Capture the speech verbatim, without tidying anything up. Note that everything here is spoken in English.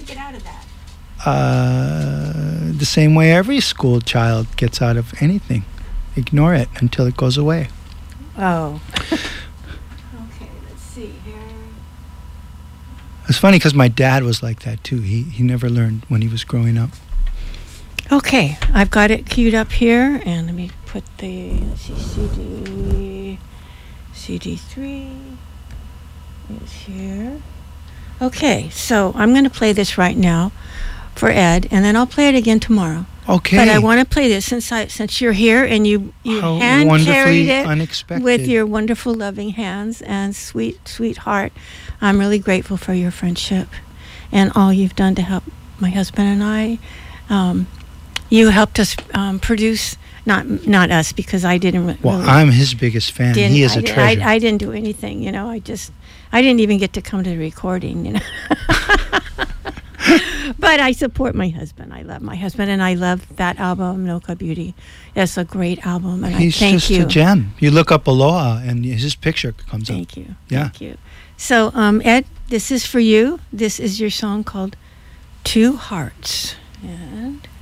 get out of that? Uh, the same way every school child gets out of anything. Ignore it until it goes away. Oh. Okay, let's see here. It's funny because my dad was like that too. He he never learned when he was growing up. Okay, I've got it queued up here, and let me put the, let's see, C D, C D three is here. Okay, so I'm going to play this right now for Ed, and then I'll play it again tomorrow. Okay. But I want to play this since I since you're here and you you How hand wonderfully carried it unexpected. with your wonderful, loving hands and sweet, sweet heart. I'm really grateful for your friendship and all you've done to help my husband and I. Um, you helped us um, produce, not not us because I didn't. Re- Well, really I'm his biggest fan. didn't- He is I a di- treasure. I, I didn't do anything, you know. I just I didn't even get to come to the recording, you know. But I support my husband. I love my husband, and I love that album, Noka Beauty. It's a great album, and He's I thank just you. a gem. You look up Aloha, and his picture comes Thank up. you. Yeah. Thank you. So, um, Ed, this is for you. This is your song called Two Hearts. And